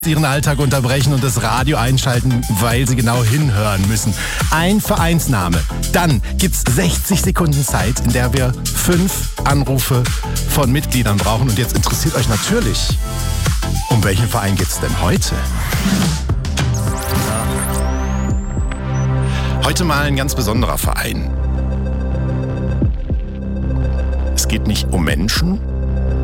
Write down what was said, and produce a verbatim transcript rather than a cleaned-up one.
ihren Alltag unterbrechen und das Radio einschalten, weil sie genau hinhören müssen. Ein Vereinsname. Dann gibt's sechzig Sekunden Zeit, in der wir fünf Anrufe von Mitgliedern brauchen. Und jetzt interessiert euch natürlich, um welchen Verein geht's denn heute? Heute mal ein ganz besonderer Verein. Es geht nicht um Menschen,